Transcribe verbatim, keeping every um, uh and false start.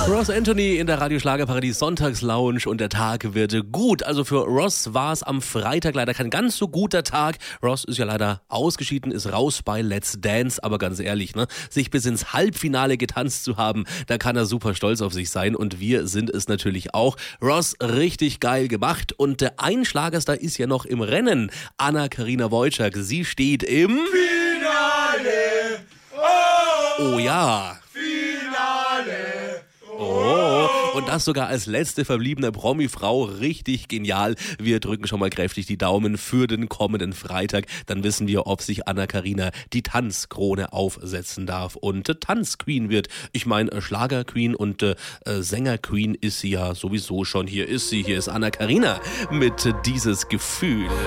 Ross Anthony in der Radio-Schlagerparadies Sonntagslounge und der Tag wird gut. Also für Ross war es am Freitag leider kein ganz so guter Tag. Ross ist ja leider ausgeschieden, ist raus bei Let's Dance. Aber ganz ehrlich, ne, sich bis ins Halbfinale getanzt zu haben, da kann er super stolz auf sich sein. Und wir sind es natürlich auch. Ross, richtig geil gemacht. Und der ein Schlagerstar ist ja noch im Rennen. Anna-Karina Wojcik, sie steht im Finale. Oh, Oh ja. Finale. Oh, und das sogar als letzte verbliebene Promi-Frau. Richtig genial. Wir drücken schon mal kräftig die Daumen für den kommenden Freitag. Dann wissen wir, ob sich Anna-Karina die Tanzkrone aufsetzen darf und äh, Tanzqueen wird. Ich meine, äh, Schlagerqueen und äh, äh, Sängerqueen ist sie ja sowieso schon. Hier ist sie, hier ist Anna-Karina mit äh, dieses Gefühl.